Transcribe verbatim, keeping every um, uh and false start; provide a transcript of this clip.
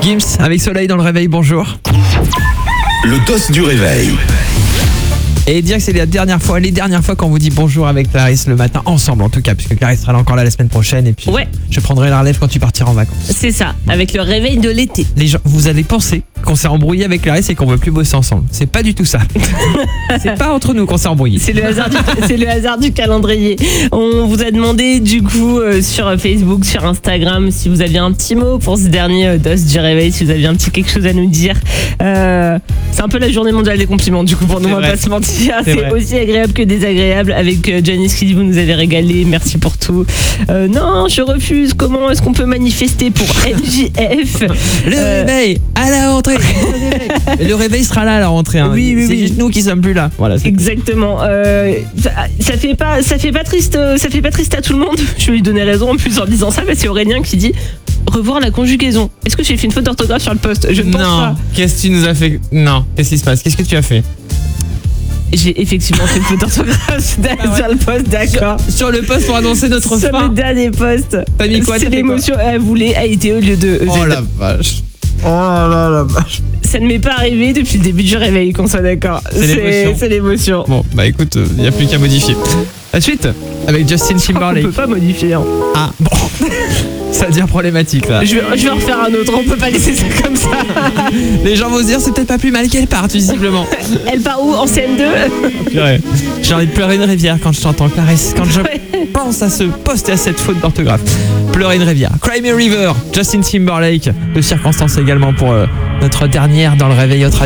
Gims avec Soleil dans le réveil, bonjour. Le dos du réveil. Et dire que c'est la dernière fois, les dernières fois qu'on vous dit bonjour avec Clarisse le matin, ensemble en tout cas, puisque Clarisse sera là encore là la semaine prochaine et puis Ouais. je prendrai la relève quand tu partiras en vacances. C'est ça, avec le réveil de l'été. Les gens, vous avez pensé qu'on s'est embrouillé avec Clarisse et qu'on veut plus bosser ensemble. C'est pas du tout ça. C'est pas entre nous qu'on s'est embrouillé. C'est le hasard du, c'est le hasard du calendrier. On vous a demandé du coup euh, sur Facebook, sur Instagram, si vous aviez un petit mot pour ce dernier euh, dos du réveil, si vous aviez un petit quelque chose à nous dire. Euh, c'est un peu la journée mondiale des compliments du coup pour nous, C'est on va vrai. pas se mentir. C'est C'est vrai. aussi agréable que désagréable avec euh, Janice qui dit vous nous avez régalé, merci pour tout. Euh, non, je refuse. Comment est-ce qu'on peut manifester pour M J F? Le Euh, réveil à la rentrée. Le réveil sera là à la rentrée. Hein. Oui, oui, c'est oui. juste nous qui sommes plus là. Voilà. c'est- Exactement. Euh, ça, ça fait pas, ça fait pas triste, euh, ça fait pas triste à tout le monde. Je vais lui donner raison en plus en disant ça, mais c'est Aurélien qui dit revoir la conjugaison. Est-ce que j'ai fait une faute d'orthographe sur le post? Je ne pense Non. pas. Qu'est-ce que tu nous as fait? Non. Qu'est-ce qui se passe? Qu'est-ce que tu as fait? J'ai effectivement fait une faute d'orthographe sur le post, d'accord. Sur le post pour annoncer notre Sur fin. le dernier post. T'as mis quoi? C'est T'as fait l'émotion A voulait a été au lieu de E Z. Oh la vache. Oh là la vache. Ça ne m'est pas arrivé depuis le début du réveil, qu'on soit d'accord. C'est l'émotion. C'est l'émotion. Bon, bah écoute, il n'y a plus qu'à modifier. La suite avec Justin Je crois qu'on Timberlake. peut pas modifier. Hein. Ah, bon. Ça devient problématique là. Je vais, je vais en refaire un autre. On peut pas laisser ça comme ça. Les gens vont se dire c'est peut-être pas plus mal qu'elle parte visiblement. Elle part où? En C M deux? Purée. J'ai envie de pleurer une rivière quand je t'entends Clarisse, quand je Ouais. pense à ce post et à cette faute d'orthographe. Pleurer une rivière. Cry Me a River, Justin Timberlake, de circonstances également pour euh, notre dernière dans le réveil autre